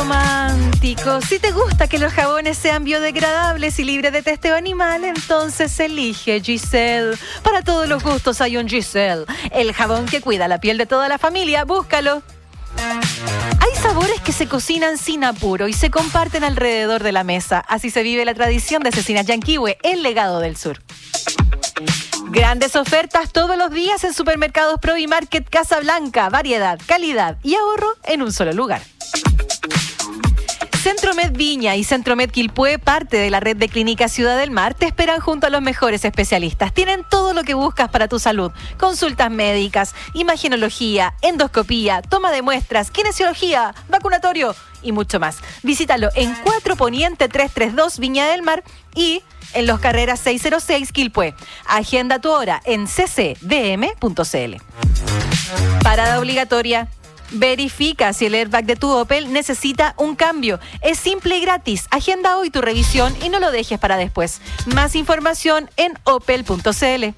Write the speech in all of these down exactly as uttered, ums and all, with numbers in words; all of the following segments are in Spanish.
romántico. Si te gusta que los jabones sean biodegradables y libres de testeo animal, entonces elige Giselle. Para todos los gustos hay un Giselle, el jabón que cuida la piel de toda la familia. Búscalo. Hay sabores que se cocinan sin apuro y se comparten alrededor de la mesa. Así se vive la tradición de Cecinas Yanquihue, el legado del sur. Grandes ofertas todos los días en Supermercados Provimarket Casablanca. Variedad, calidad y ahorro en un solo lugar. Centromed Viña y Centromed Quilpué, parte de la red de Clínica Ciudad del Mar, te esperan junto a los mejores especialistas. Tienen todo lo que buscas para tu salud. Consultas médicas, imagenología, endoscopía, toma de muestras, kinesiología, vacunatorio y mucho más. Visítalo en cuatro Poniente trescientos treinta y dos Viña del Mar y en Los Carreras seiscientos seis Quilpué. Agenda tu hora en c c d m punto c l. Parada obligatoria. Verifica si el airbag de tu Opel necesita un cambio. Es simple y gratis. Agenda hoy tu revisión y no lo dejes para después. Más información en opel punto c l.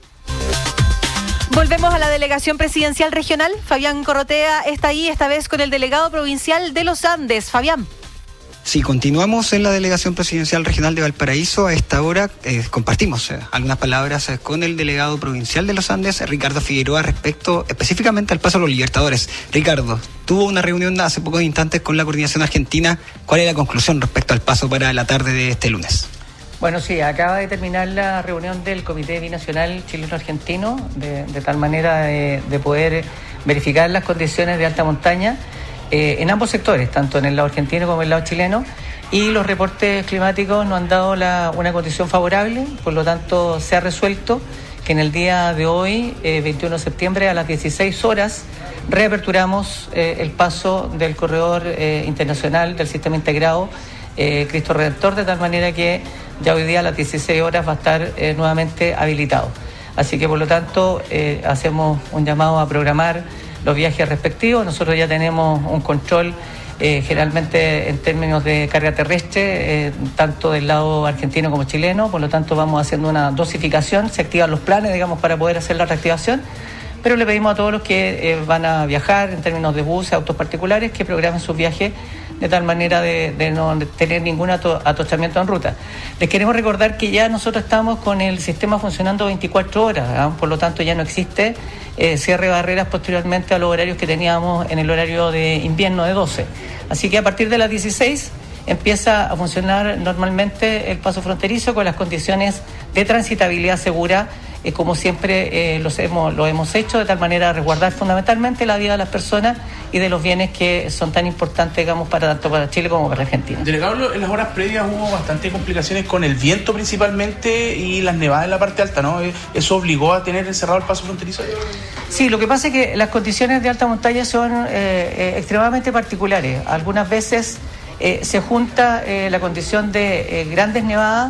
Volvemos a la delegación presidencial regional. Fabián Corrotea está ahí, esta vez con el delegado provincial de los Andes. Fabián. Sí, continuamos en la Delegación Presidencial Regional de Valparaíso. A esta hora eh, compartimos eh, algunas palabras eh, con el delegado provincial de los Andes, Ricardo Figueroa, respecto específicamente al paso a los Libertadores. Ricardo, tuvo una reunión hace pocos instantes con la Coordinación Argentina. ¿Cuál es la conclusión respecto al paso para la tarde de este lunes? Bueno, sí, acaba de terminar la reunión del Comité Binacional Chileno-Argentino, de, de tal manera de, de poder verificar las condiciones de alta montaña Eh, en ambos sectores, tanto en el lado argentino como en el lado chileno, y los reportes climáticos nos han dado la, una condición favorable. Por lo tanto, se ha resuelto que en el día de hoy, eh, veintiuno de septiembre, a las dieciséis horas, reaperturamos eh, el paso del corredor eh, internacional del sistema integrado eh, Cristo Redentor, de tal manera que ya hoy día a las dieciséis horas va a estar eh, nuevamente habilitado. Así que, por lo tanto, eh, hacemos un llamado a programar los viajes respectivos. Nosotros ya tenemos un control eh, generalmente en términos de carga terrestre, eh, tanto del lado argentino como chileno, por lo tanto vamos haciendo una dosificación, se activan los planes, digamos, para poder hacer la reactivación, pero le pedimos a todos los que eh, van a viajar en términos de buses, autos particulares, que programen sus viajes de tal manera de, de no tener ningún ato, atochamiento en ruta. Les queremos recordar que ya nosotros estamos con el sistema funcionando veinticuatro horas, ¿eh? Por lo tanto ya no existe eh, cierre de barreras posteriormente a los horarios que teníamos en el horario de invierno de doce. Así que a partir de las dieciséis empieza a funcionar normalmente el paso fronterizo con las condiciones de transitabilidad segura, eh, como siempre eh, los hemos, lo hemos hecho, de tal manera a resguardar fundamentalmente la vida de las personas y de los bienes que son tan importantes, digamos, para tanto para Chile como para Argentina. Delegado, en las horas previas hubo bastantes complicaciones con el viento principalmente y las nevadas en la parte alta, ¿no? ¿Eso obligó a tener encerrado el paso fronterizo? Sí, lo que pasa es que las condiciones de alta montaña son eh, eh, extremadamente particulares. Algunas veces eh, se junta eh, la condición de eh, grandes nevadas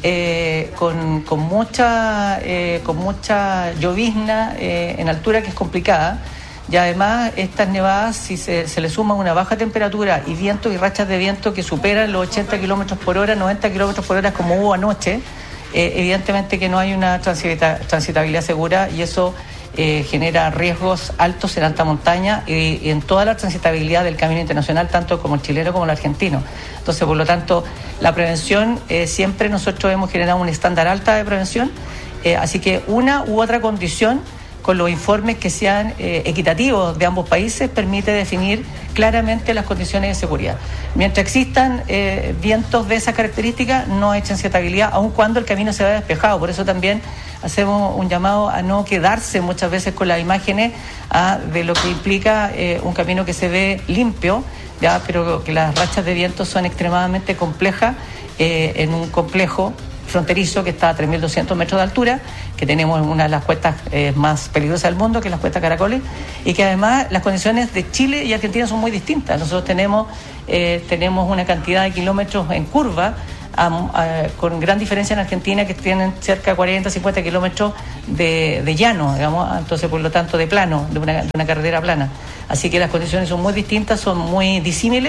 eh, con, con mucha eh, con mucha llovizna eh, en altura, que es complicada. Y además estas nevadas, si se, se le suma una baja temperatura y vientos y rachas de viento que superan los ochenta kilómetros por hora, noventa kilómetros por hora como hubo anoche, eh, evidentemente que no hay una transita, transitabilidad segura, y eso eh, genera riesgos altos en alta montaña y, y en toda la transitabilidad del camino internacional, tanto como el chileno como el argentino. Entonces, por lo tanto, la prevención, eh, siempre nosotros hemos generado un estándar alta de prevención, eh, así que una u otra condición con los informes que sean eh, equitativos de ambos países, permite definir claramente las condiciones de seguridad. Mientras existan eh, vientos de esas características, no hay transitabilidad, aun cuando el camino se vea despejado. Por eso también hacemos un llamado a no quedarse muchas veces con las imágenes a, de lo que implica eh, un camino que se ve limpio, ya, pero que las rachas de viento son extremadamente complejas eh, en un complejo fronterizo que está a tres mil doscientos metros de altura, que tenemos una de las cuestas eh, más peligrosas del mundo, que es la cuesta Caracoles, y que además las condiciones de Chile y Argentina son muy distintas. Nosotros tenemos, eh, tenemos una cantidad de kilómetros en curva, a, a, con gran diferencia en Argentina, que tienen cerca de cuarenta, cincuenta kilómetros de, de llano, digamos, entonces por lo tanto de plano, de una, de una carretera plana. Así que las condiciones son muy distintas, son muy disímiles,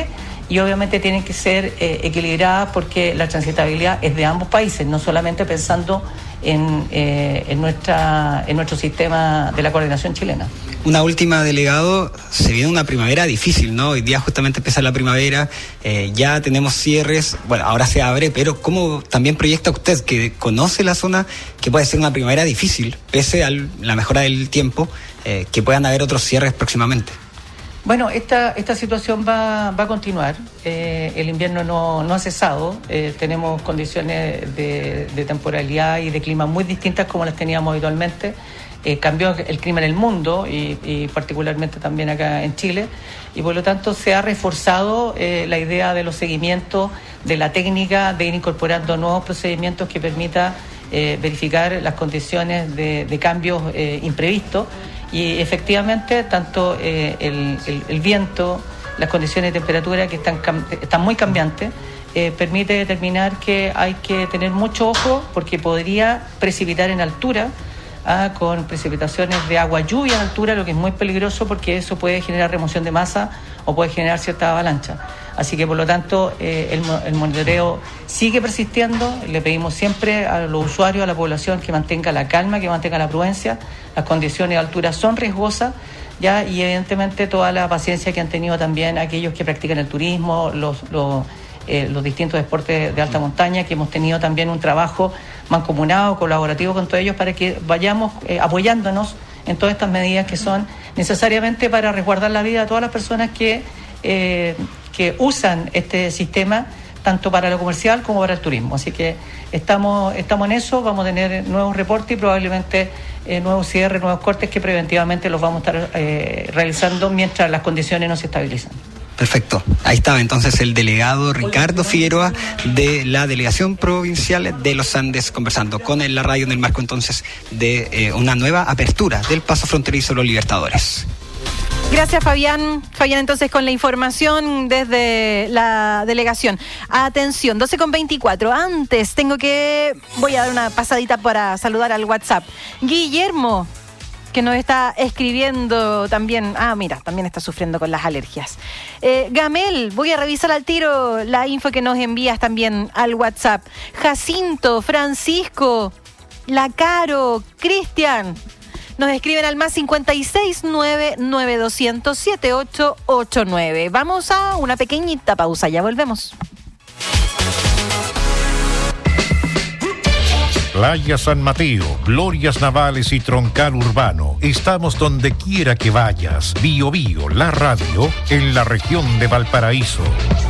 y obviamente tienen que ser eh, equilibradas porque la transitabilidad es de ambos países, no solamente pensando en, eh, en, nuestra, en nuestro sistema de la coordinación chilena. Una última, delegado, se viene una primavera difícil, ¿no? Hoy día justamente empieza la primavera, eh, ya tenemos cierres, bueno, ahora se abre, pero ¿cómo también proyecta usted, que conoce la zona, que puede ser una primavera difícil, pese a la mejora del tiempo, eh, que puedan haber otros cierres próximamente? Bueno, esta, esta situación va, va a continuar. Eh, el invierno no, no ha cesado. Eh, tenemos condiciones de, de temporalidad y de clima muy distintas como las teníamos habitualmente. Eh, cambió el clima en el mundo y, y particularmente también acá en Chile. Y por lo tanto se ha reforzado eh, la idea de los seguimientos, de la técnica, de ir incorporando nuevos procedimientos que permita eh, verificar las condiciones de, de cambios eh, imprevistos. Y efectivamente, tanto eh, el, el, el viento, las condiciones de temperatura que están, están muy cambiantes, eh, permite determinar que hay que tener mucho ojo porque podría precipitar en altura, ah, con precipitaciones de agua, lluvia en altura, lo que es muy peligroso porque eso puede generar remoción de masa o puede generar cierta avalancha. Así que, por lo tanto, eh, el, el monitoreo sigue persistiendo. Le pedimos siempre a los usuarios, a la población, que mantenga la calma, que mantenga la prudencia. Las condiciones de altura son riesgosas, ya, y evidentemente toda la paciencia que han tenido también aquellos que practican el turismo, los, los, eh, los distintos deportes de alta montaña, que hemos tenido también un trabajo mancomunado, colaborativo con todos ellos para que vayamos eh, apoyándonos en todas estas medidas que son necesariamente para resguardar la vida de todas las personas que... Eh, que usan este sistema tanto para lo comercial como para el turismo. Así que estamos, estamos en eso, vamos a tener nuevos reportes y probablemente eh, nuevos cierres, nuevos cortes que preventivamente los vamos a estar eh, realizando mientras las condiciones no se estabilizan. Perfecto. Ahí estaba entonces el delegado Ricardo Figueroa de la Delegación Provincial de los Andes conversando con la radio en el marco entonces de eh, una nueva apertura del paso fronterizo de los Libertadores. Gracias, Fabián. Fabián, entonces, con la información desde la delegación. Atención, doce con veinticuatro. Antes, tengo que... Voy a dar una pasadita para saludar al WhatsApp. Guillermo, que nos está escribiendo también... Ah, mira, también está sufriendo con las alergias. Eh, Gamel, voy a revisar al tiro la info que nos envías también al WhatsApp. Jacinto, Francisco, La Caro, Cristian... Nos escriben al más cincuenta y seis nueve nueve doscientos siete ocho ocho nueve. Vamos a una pequeñita pausa, ya volvemos. Playa San Mateo, Glorias Navales y Troncal Urbano. Estamos donde quiera que vayas. Bio Bio, la radio, en la región de Valparaíso.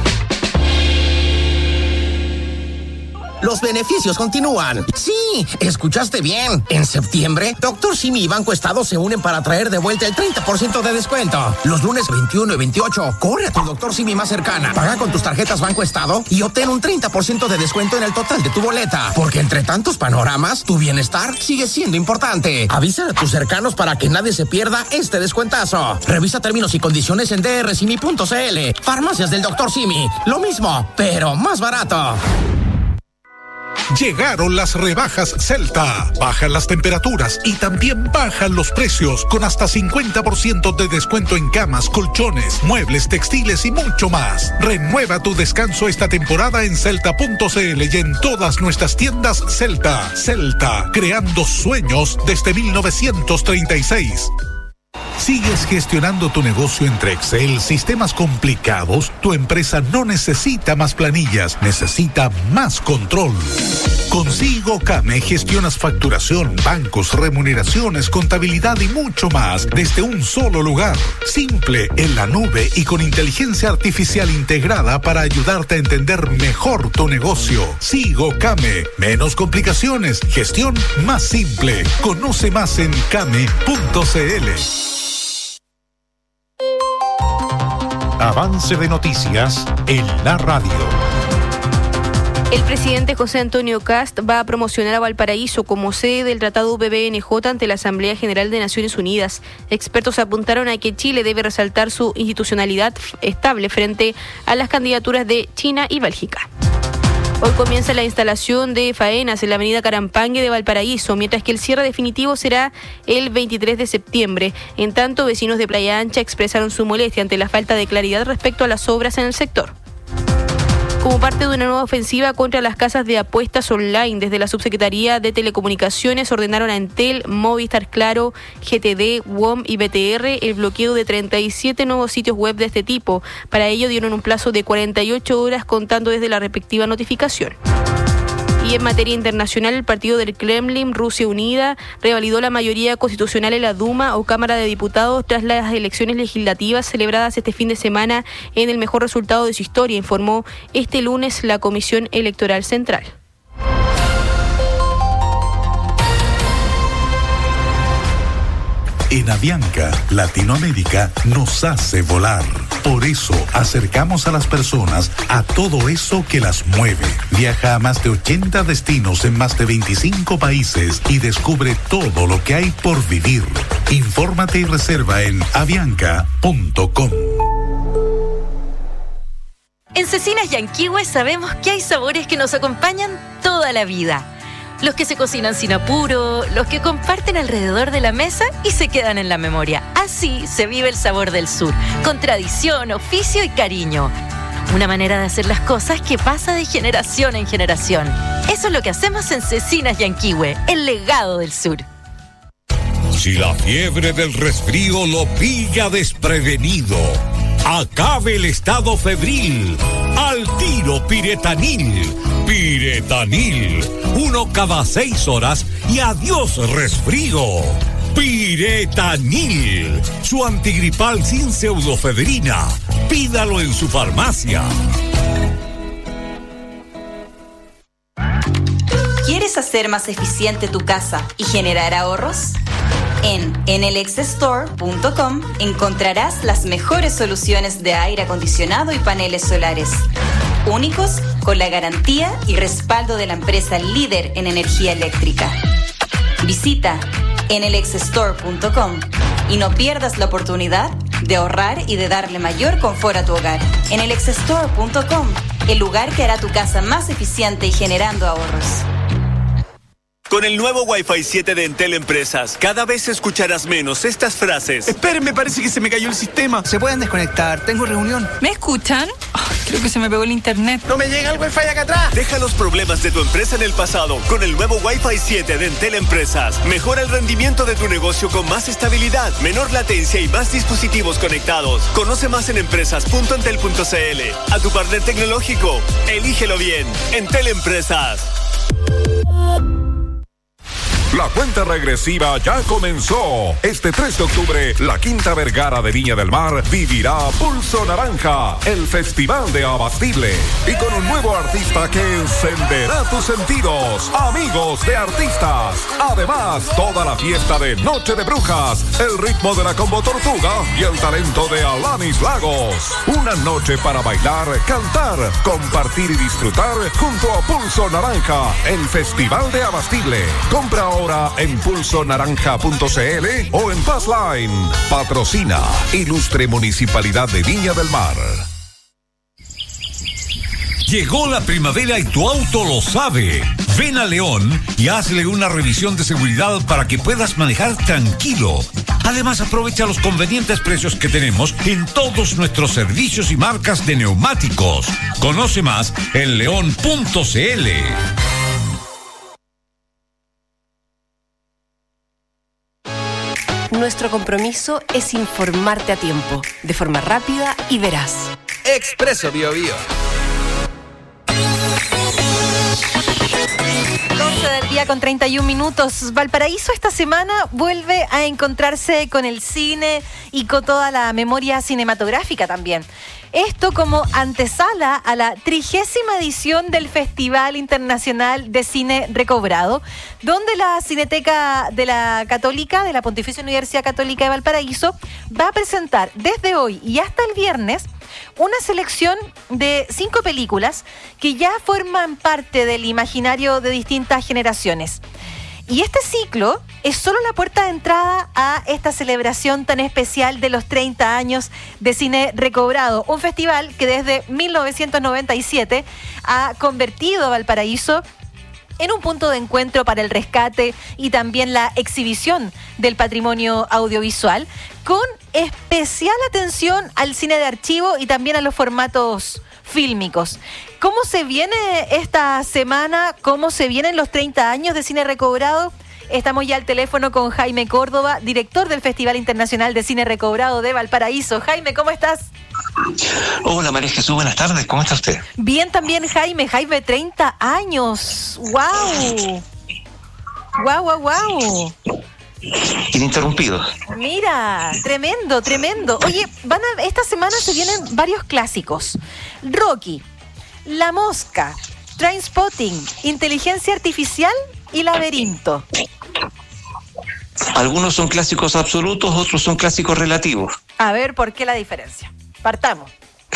Los beneficios continúan. Sí, escuchaste bien. En septiembre, Doctor Simi y Banco Estado se unen para traer de vuelta el treinta por ciento de descuento. Los lunes veintiuno y veintiocho, corre a tu Doctor Simi más cercana. Paga con tus tarjetas Banco Estado y obtén un treinta por ciento de descuento en el total de tu boleta. Porque entre tantos panoramas, tu bienestar sigue siendo importante. Avisa a tus cercanos para que nadie se pierda este descuentazo. Revisa términos y condiciones en d r simi punto c l. Farmacias del Doctor Simi. Lo mismo, pero más barato. Llegaron las rebajas Celta. Bajan las temperaturas y también bajan los precios con hasta cincuenta por ciento de descuento en camas, colchones, muebles, textiles y mucho más. Renueva tu descanso esta temporada en celta punto c l y en todas nuestras tiendas Celta. Celta, creando sueños desde mil novecientos treinta y seis. ¿Sigues gestionando tu negocio entre Excel, sistemas complicados? Tu empresa no necesita más planillas, necesita más control. Con SIGOCAME gestionas facturación, bancos, remuneraciones, contabilidad y mucho más desde un solo lugar. Simple, en la nube y con inteligencia artificial integrada para ayudarte a entender mejor tu negocio. SIGOCAME, menos complicaciones, gestión más simple. Conoce más en came punto c l. Avance de noticias en la radio. El presidente José Antonio Kast va a promocionar a Valparaíso como sede del Tratado B B N J ante la Asamblea General de Naciones Unidas. Expertos apuntaron a que Chile debe resaltar su institucionalidad estable frente a las candidaturas de China y Bélgica. Hoy comienza la instalación de faenas en la avenida Carampangue de Valparaíso, mientras que el cierre definitivo será el veintitrés de septiembre. En tanto, vecinos de Playa Ancha expresaron su molestia ante la falta de claridad respecto a las obras en el sector. Como parte de una nueva ofensiva contra las casas de apuestas online, desde la Subsecretaría de Telecomunicaciones ordenaron a Entel, Movistar Claro, G T D, W O M y B T R el bloqueo de treinta y siete nuevos sitios web de este tipo. Para ello dieron un plazo de cuarenta y ocho horas contando desde la respectiva notificación. Y en materia internacional, el partido del Kremlin, Rusia Unida, revalidó la mayoría constitucional en la Duma o Cámara de Diputados tras las elecciones legislativas celebradas este fin de semana en el mejor resultado de su historia, informó este lunes la Comisión Electoral Central. En Avianca, Latinoamérica nos hace volar. Por eso acercamos a las personas a todo eso que las mueve. Viaja a más de ochenta destinos en más de veinticinco países y descubre todo lo que hay por vivir. Infórmate y reserva en avianca punto com. En Cecinas Yanquihue sabemos que hay sabores que nos acompañan toda la vida. Los que se cocinan sin apuro, los que comparten alrededor de la mesa y se quedan en la memoria. Así se vive el sabor del sur, con tradición, oficio y cariño. Una manera de hacer las cosas que pasa de generación en generación. Eso es lo que hacemos en Cecinas Yanquihue, el legado del sur. Si la fiebre del resfrío lo pilla desprevenido, acabe el estado febril. Al tiro Piretanil. Piretanil. Uno cada seis horas y adiós resfrío. Piretanil. Su antigripal sin pseudofedrina. Pídalo en su farmacia. ¿Quieres hacer más eficiente tu casa y generar ahorros? En enelex store punto com encontrarás las mejores soluciones de aire acondicionado y paneles solares, únicos con la garantía y respaldo de la empresa líder en energía eléctrica. Visita enelex store punto com y no pierdas la oportunidad de ahorrar y de darle mayor confort a tu hogar. enelex store punto com, el lugar que hará tu casa más eficiente y generando ahorros. Con el nuevo Wi-Fi siete de Entel Empresas, cada vez escucharás menos estas frases. Esperen, parece que se me cayó el sistema. ¿Se pueden desconectar? Tengo reunión. ¿Me escuchan? Oh, creo que se me pegó el internet. ¡No me llega el Wi-Fi acá atrás! Deja los problemas de tu empresa en el pasado con el nuevo Wi-Fi siete de Entel Empresas. Mejora el rendimiento de tu negocio con más estabilidad, menor latencia y más dispositivos conectados. Conoce más en empresas punto entel punto c l. A tu partner tecnológico, elígelo bien. Entel Empresas. La cuenta regresiva ya comenzó. Este tres de octubre, la Quinta Vergara de Viña del Mar vivirá Pulso Naranja, el festival de Abastible. Y con un nuevo artista que encenderá tus sentidos. Amigos de artistas. Además, toda la fiesta de Noche de Brujas, el ritmo de la Combo Tortuga y el talento de Alanis Lagos. Una noche para bailar, cantar, compartir y disfrutar junto a Pulso Naranja, el festival de Abastible. Compra ahora en pulso naranja punto c l o en Passline. Patrocina Ilustre Municipalidad de Viña del Mar. Llegó la primavera y tu auto lo sabe. Ven a León y hazle una revisión de seguridad para que puedas manejar tranquilo. Además, aprovecha los convenientes precios que tenemos en todos nuestros servicios y marcas de neumáticos. Conoce más en león punto c l. Nuestro compromiso es informarte a tiempo, de forma rápida y veraz. Expreso Bio Bio. doce del día con treinta y un minutos. Valparaíso esta semana vuelve a encontrarse con el cine y con toda la memoria cinematográfica también. Esto como antesala a la trigésima edición del Festival Internacional de Cine Recobrado, donde la Cineteca de la Católica, de la Pontificia Universidad Católica de Valparaíso, va a presentar desde hoy y hasta el viernes una selección de cinco películas que ya forman parte del imaginario de distintas generaciones. Y este ciclo es solo la puerta de entrada a esta celebración tan especial de los treinta años de Cine Recobrado, un festival que desde mil novecientos noventa y siete ha convertido a Valparaíso en un punto de encuentro para el rescate y también la exhibición del patrimonio audiovisual, con especial atención al cine de archivo y también a los formatos fílmicos. ¿Cómo se viene esta semana? ¿Cómo se vienen los treinta años de Cine Recobrado? Estamos ya al teléfono con Jaime Córdoba, director del Festival Internacional de Cine Recobrado de Valparaíso. Jaime, ¿cómo estás? Hola María Jesús, buenas tardes, ¿cómo está usted? Bien también, Jaime. Jaime, treinta años. ¡Wow! ¡Wow, wow, wow! Ininterrumpidos. Mira, tremendo, tremendo. Oye, van a, esta semana se vienen varios clásicos. Rocky, La Mosca, Trainspotting, Inteligencia Artificial y Laberinto. Algunos son clásicos absolutos, otros son clásicos relativos. A ver, ¿por qué la diferencia? Partamos.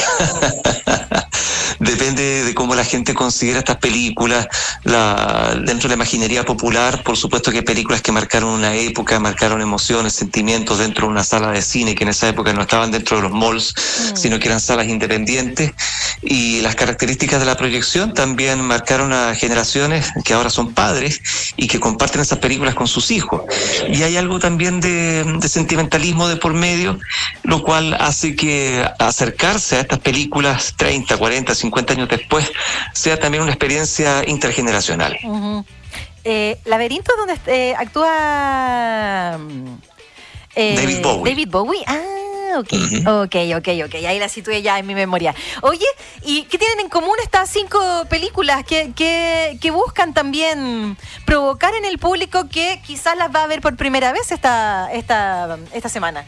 Depende de cómo la gente considera estas películas. La, dentro de la imaginería popular, por supuesto que hay películas que marcaron una época, marcaron emociones, sentimientos dentro de una sala de cine, que en esa época no estaban dentro de los malls, mm. sino que eran salas independientes. Y las características de la proyección también marcaron a generaciones que ahora son padres y que comparten esas películas con sus hijos. Y hay algo también de, de sentimentalismo de por medio, lo cual hace que acercarse a estas películas treinta, cuarenta, cincuenta años después sea también una experiencia intergeneracional. Uh-huh. eh, Laberinto, donde eh, actúa eh, David Bowie. David Bowie. Ah, ok, uh-huh. ok, ok, ok. Ahí la situé ya en mi memoria. Oye, ¿y qué tienen en común estas cinco películas que, que, que buscan también provocar en el público que quizás las va a ver por primera vez esta, esta, esta semana?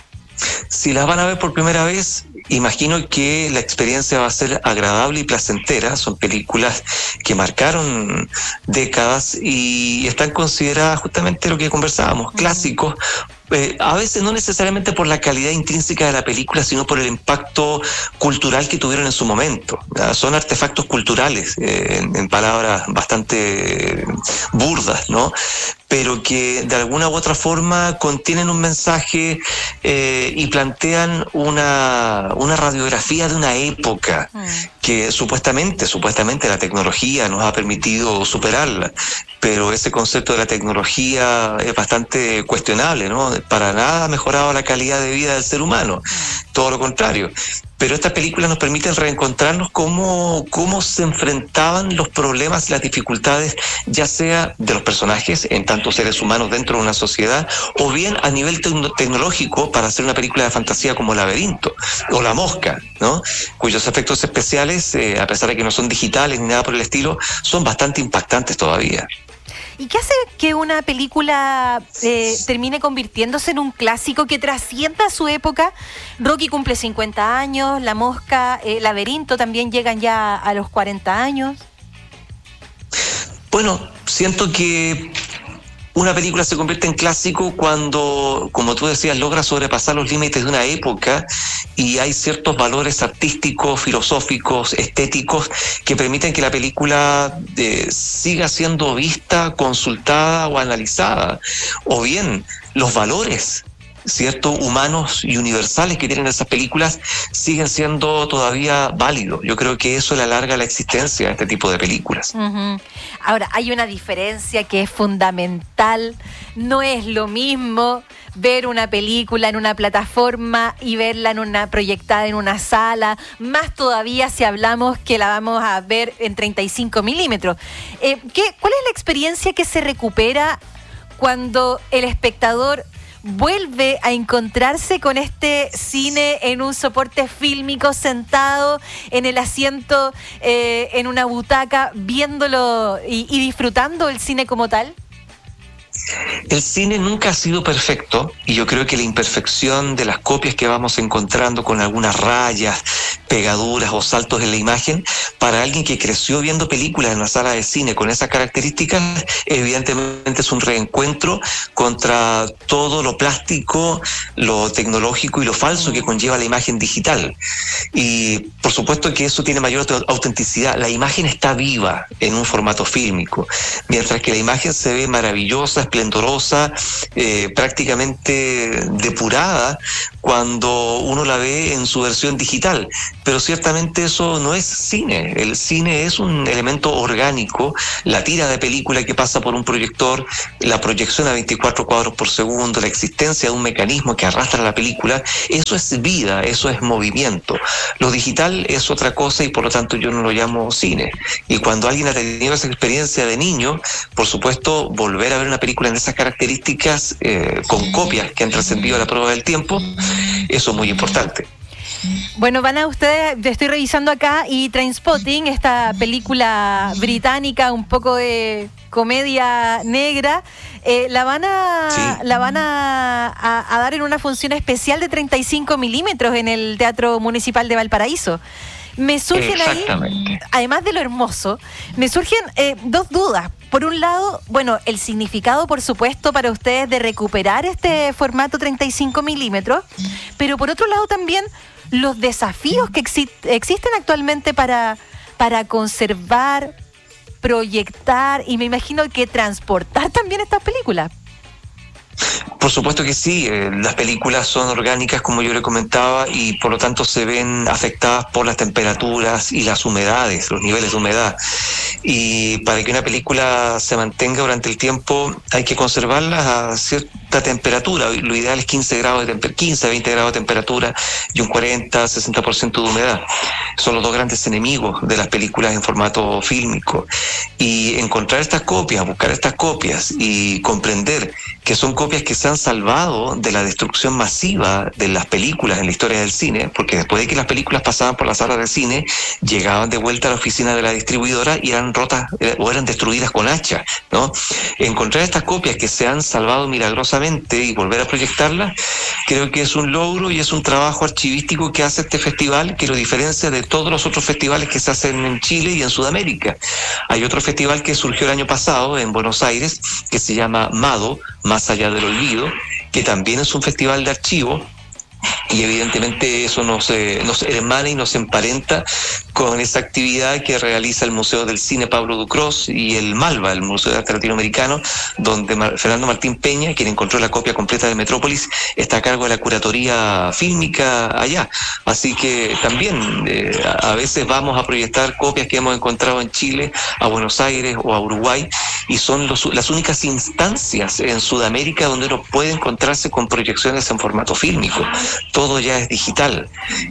Si las van a ver por primera vez, imagino que la experiencia va a ser agradable y placentera. Son películas que marcaron décadas y están consideradas justamente lo que conversábamos, clásicos. Eh, a veces no necesariamente por la calidad intrínseca de la película, sino por el impacto cultural que tuvieron en su momento. ¿Ya? Son artefactos culturales, eh, en, en palabras bastante burdas, ¿no? Pero que de alguna u otra forma contienen un mensaje eh, y plantean una, una radiografía de una época mm. que supuestamente, supuestamente la tecnología nos ha permitido superarla, pero ese concepto de la tecnología es bastante cuestionable, ¿no? Para nada ha mejorado la calidad de vida del ser humano, todo lo contrario. Pero estas películas nos permiten reencontrarnos cómo, cómo se enfrentaban los problemas y las dificultades, ya sea de los personajes, en tanto seres humanos dentro de una sociedad, o bien a nivel te- tecnológico para hacer una película de fantasía como Laberinto o La Mosca, ¿no? Cuyos efectos especiales, eh, a pesar de que no son digitales ni nada por el estilo, son bastante impactantes todavía. ¿Y qué hace que una película eh, termine convirtiéndose en un clásico que trascienda su época? Rocky cumple cincuenta años, La Mosca, eh, Laberinto también llegan ya a los cuarenta años. Bueno, siento que una película se convierte en clásico cuando, como tú decías, logra sobrepasar los límites de una época y hay ciertos valores artísticos, filosóficos, estéticos que permiten que la película eh, siga siendo vista, consultada o analizada. O bien, los valores, ¿cierto?, humanos y universales que tienen esas películas siguen siendo todavía válidos. Yo creo que eso le alarga la existencia de este tipo de películas. Uh-huh. Ahora, hay una diferencia que es fundamental. No es lo mismo ver una película en una plataforma y verla en una proyectada en una sala, más todavía si hablamos que la vamos a ver en treinta y cinco milímetros. Eh, ¿qué, ¿Cuál es la experiencia que se recupera cuando el espectador vuelve a encontrarse con este cine en un soporte fílmico, sentado en el asiento, eh, en una butaca, viéndolo y, y disfrutando el cine como tal? El cine nunca ha sido perfecto y yo creo que la imperfección de las copias que vamos encontrando con algunas rayas, pegaduras o saltos en la imagen, para alguien que creció viendo películas en una sala de cine con esas características, evidentemente es un reencuentro contra todo lo plástico, lo tecnológico y lo falso que conlleva la imagen digital. Y por supuesto que eso tiene mayor autenticidad. La imagen está viva en un formato fílmico, mientras que la imagen se ve maravillosa, esplendorosa, eh, prácticamente depurada, cuando uno la ve en su versión digital. Pero ciertamente eso no es cine. El cine es un elemento orgánico, la tira de película que pasa por un proyector, la proyección a veinticuatro cuadros por segundo, la existencia de un mecanismo que arrastra la película, eso es vida, eso es movimiento. Lo digital es otra cosa y por lo tanto yo no lo llamo cine. Y cuando alguien ha tenido esa experiencia de niño, por supuesto, volver a ver una película en esas características, eh, con copias que han trascendido a la prueba del tiempo, eso es muy importante. Bueno, van a ustedes, estoy revisando acá, y Trainspotting, esta película británica, un poco de comedia negra, eh, la van a sí. la van a, a, a dar en una función especial de treinta y cinco milímetros en el Teatro Municipal de Valparaíso. Me surgen ahí, además de lo hermoso, me surgen eh, dos dudas. Por un lado, bueno, el significado, por supuesto, para ustedes de recuperar este formato treinta y cinco milímetros, pero por otro lado también los desafíos que exi- existen actualmente para, para conservar, proyectar y me imagino que transportar también estas películas. Por supuesto que sí, eh, las películas son orgánicas, como yo le comentaba, y por lo tanto se ven afectadas por las temperaturas y las humedades, los niveles de humedad. Y para que una película se mantenga durante el tiempo hay que conservarla a cierta temperatura. Lo ideal es quince grados de temper- quince a veinte grados de temperatura y un cuarenta a sesenta por ciento de humedad. Son los dos grandes enemigos de las películas en formato fílmico. Y encontrar estas copias, buscar estas copias y comprender que son copias que se han salvado de la destrucción masiva de las películas en la historia del cine, porque después de que las películas pasaban por las salas de cine, llegaban de vuelta a la oficina de la distribuidora y eran rotas o eran destruidas con hacha, ¿no? Encontrar estas copias que se han salvado milagrosamente y volver a proyectarlas, creo que es un logro y es un trabajo archivístico que hace este festival, que lo diferencia de todos los otros festivales que se hacen en Chile y en Sudamérica. Hay otro festival que surgió el año pasado en Buenos Aires, que se llama MADO, Más Allá del Olvido, que también es un festival de archivo, y evidentemente eso nos, eh, nos hermana y nos emparenta con esa actividad que realiza el Museo del Cine Pablo Ducros y el Malva, el Museo de Arte Latinoamericano, donde Mar- Fernando Martín Peña, quien encontró la copia completa de Metrópolis, está a cargo de la curatoría fílmica allá. Así que también eh, a veces vamos a proyectar copias que hemos encontrado en Chile, a Buenos Aires o a Uruguay, y son los, las únicas instancias en Sudamérica donde uno puede encontrarse con proyecciones en formato fílmico. Todo ya es digital,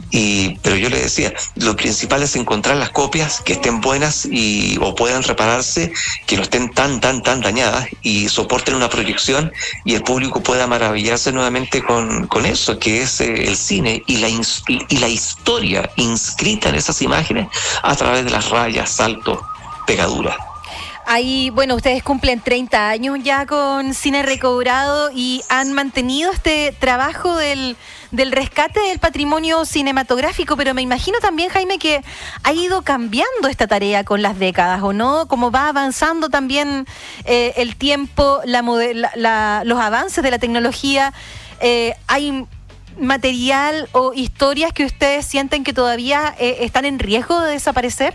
y pero yo le decía, lo principal es encontrar las copias que estén buenas y o puedan repararse, que no estén tan, tan, tan dañadas y soporten una proyección y el público pueda maravillarse nuevamente con, con eso, que es eh, el cine y la, ins- y la historia inscrita en esas imágenes a través de las rayas, saltos, pegaduras. Ahí, bueno, ustedes cumplen treinta años ya con Cine Recobrado y han mantenido este trabajo del, del rescate del patrimonio cinematográfico, pero me imagino también, Jaime, que ha ido cambiando esta tarea con las décadas, ¿o no? Como va avanzando también eh, el tiempo, la, la, la, los avances de la tecnología, eh, hay material o historias que ustedes sienten que todavía eh, están en riesgo de desaparecer.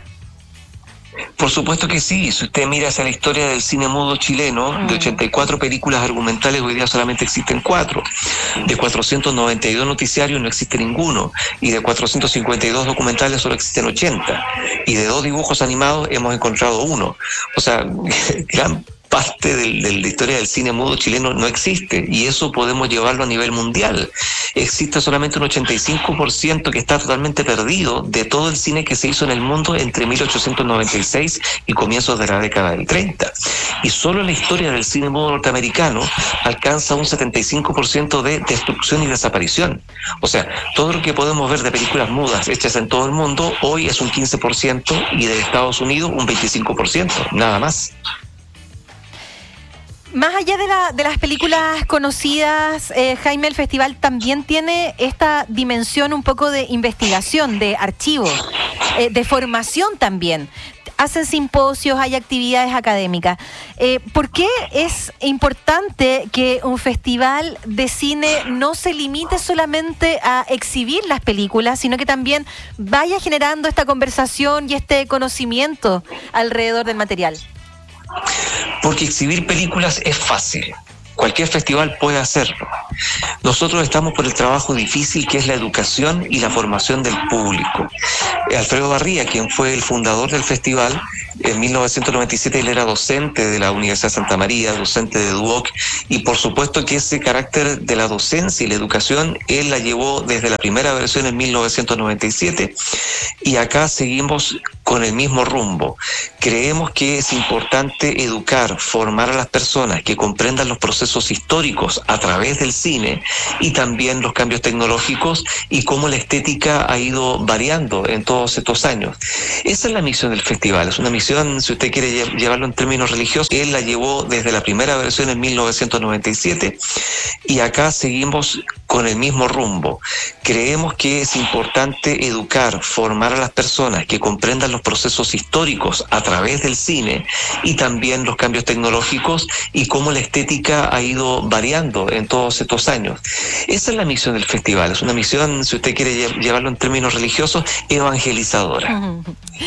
Por supuesto que sí. Si usted mira hacia la historia del cine mudo chileno, de ochenta y cuatro películas argumentales, hoy día solamente existen cuatro. De cuatrocientos noventa y dos noticiarios no existe ninguno. Y de cuatrocientos cincuenta y dos documentales solo existen ochenta. Y de dos dibujos animados hemos encontrado uno. O sea, gran parte del, de la historia del cine mudo chileno no existe, y eso podemos llevarlo a nivel mundial. Existe solamente un ochenta y cinco por ciento que está totalmente perdido de todo el cine que se hizo en el mundo entre mil ochocientos noventa y seis y comienzos de la década del treinta. Y solo la historia del cine mudo norteamericano alcanza un setenta y cinco por ciento de destrucción y desaparición. O sea, todo lo que podemos ver de películas mudas hechas en todo el mundo hoy es un quince por ciento y de Estados Unidos un veinticinco por ciento, nada más. Más allá de, la, de las películas conocidas, eh, Jaime, el festival también tiene esta dimensión un poco de investigación, de archivo, eh, de formación también. Hacen simposios, hay actividades académicas. Eh, ¿Por qué es importante que un festival de cine no se limite solamente a exhibir las películas, sino que también vaya generando esta conversación y este conocimiento alrededor del material? porque exhibir películas es fácil. Cualquier festival puede hacerlo. Nosotros estamos por el trabajo difícil que es la educación y la formación del público. Alfredo Barría, quien fue el fundador del festival, en mil novecientos noventa y siete él era docente de la Universidad de Santa María, docente de Duoc, y por supuesto que ese carácter de la docencia y la educación, él la llevó desde la primera versión en mil novecientos noventa y siete, y acá seguimos con el mismo rumbo. Creemos que es importante educar, formar a las personas que comprendan los procesos históricos a través del cine y también los cambios tecnológicos y cómo la estética ha ido variando en todos estos años. Esa es la misión del festival, es una misión, si usted quiere llevarlo en términos religiosos, él la llevó desde la primera versión en mil novecientos noventa y siete y acá seguimos con el mismo rumbo. Creemos que es importante educar, formar a las personas que comprendan los procesos históricos a través del cine y también los cambios tecnológicos y cómo la estética ha ido variando en todos estos años. Esa es la misión del festival, es una misión, si usted quiere llevarlo en términos religiosos, evangelizadora.